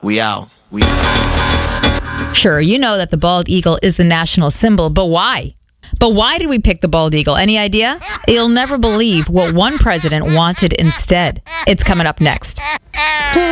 We out. Sure, you know that the bald eagle is the national symbol, but why? But why did we pick the bald eagle? Any idea? You'll never believe what one president wanted instead. It's coming up next.